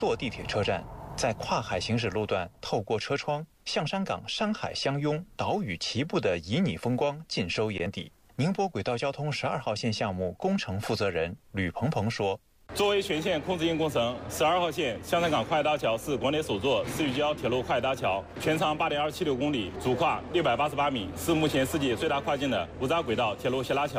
坐地铁车站，在跨海行驶路段，透过车窗，象山港山海相拥、岛屿齐步的旖旎风光尽收眼底。宁波轨道交通12号线项目工程负责人吕鹏鹏说。 作为全线控制性工程，12号线象山港快搭桥是国内首座市域交铁路快搭桥，全长8.276公里，主跨688米，是目前世界最大跨境的无闸轨道铁路斜拉桥。